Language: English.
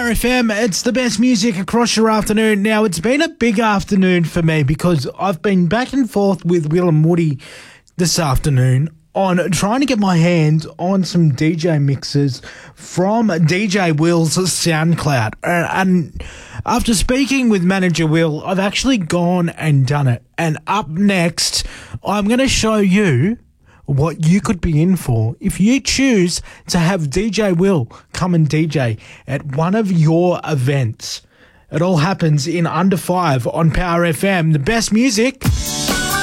Power FM, it's the best music across your afternoon. Now, it's been a big afternoon for me because I've been back and forth with Will and Woody this afternoon on trying to get my hands on some DJ mixes from DJ Will's SoundCloud. And after speaking with manager Will, I've actually gone and done it. And up next, I'm going to show you what you could be in for if you choose to have DJ Will come and DJ at one of your events. It all happens in under 5 on Power FM. The best music